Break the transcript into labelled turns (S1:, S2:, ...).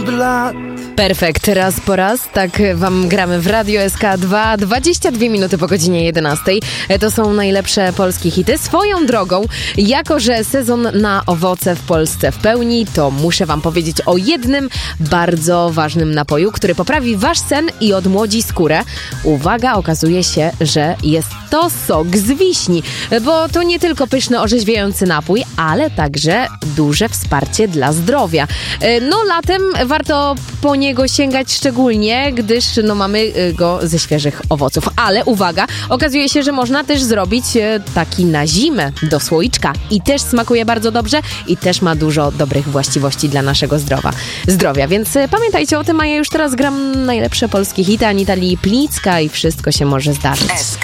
S1: od lat.
S2: Perfekt, raz po raz, tak wam gramy w Radio SK2, 22 minuty po godzinie 11. To są najlepsze polskie hity. Swoją drogą, jako że sezon na owoce w Polsce w pełni, to muszę wam powiedzieć o jednym bardzo ważnym napoju, który poprawi wasz sen i odmłodzi skórę. Uwaga, okazuje się, że jest to sok z wiśni, bo to nie tylko pyszny, orzeźwiający napój, ale także duże wsparcie dla zdrowia. No latem warto po niego sięgać szczególnie, gdyż mamy go ze świeżych owoców. Ale uwaga, okazuje się, że można też zrobić taki na zimę do słoiczka i też smakuje bardzo dobrze i też ma dużo dobrych właściwości dla naszego zdrowia. Więc pamiętajcie o tym, a ja już teraz gram najlepsze polskie hity. Anita Lipińska i wszystko się może zdarzyć.
S3: SK